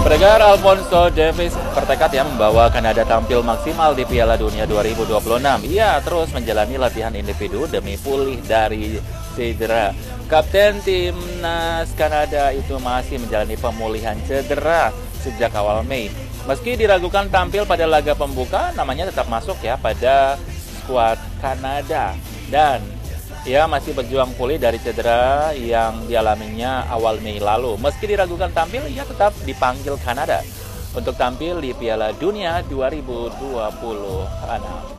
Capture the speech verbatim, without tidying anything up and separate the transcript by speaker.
Speaker 1: Pendengar, Alphonso Davies bertekad ya membawa Kanada tampil maksimal di Piala Dunia dua ribu dua puluh enam. Ia terus menjalani latihan individu demi pulih dari cedera. Kapten timnas Kanada itu masih menjalani pemulihan cedera sejak awal Mei. Meski diragukan tampil pada laga pembuka, namanya tetap masuk ya pada skuad Kanada. Dan ia masih berjuang pulih dari cedera yang dialaminya awal Mei lalu. Meski diragukan tampil, ia tetap dipanggil Kanada untuk tampil di Piala Dunia dua ribu dua puluh enam.